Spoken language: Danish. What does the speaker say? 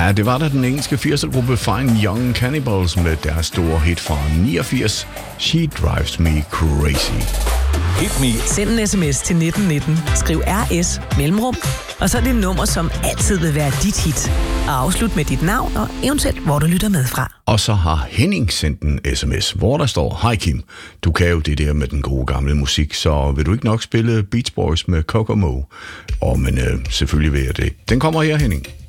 Ja, det var da den engelske 80'er-gruppe Fine Young Cannibals med deres store hit fra 89, She Drives Me Crazy. Hit me. Send en sms til 1919, skriv RS mellemrum, og så er det et nummer, som altid vil være dit hit. Og afslut med dit navn og eventuelt, hvor du lytter med fra. Og så har Henning sendt en sms, hvor der står: Hej Kim, du kan jo det der med den gode gamle musik, så vil du ikke nok spille Beach Boys med Kokomo? Men selvfølgelig vil jeg det. Den kommer her, Henning.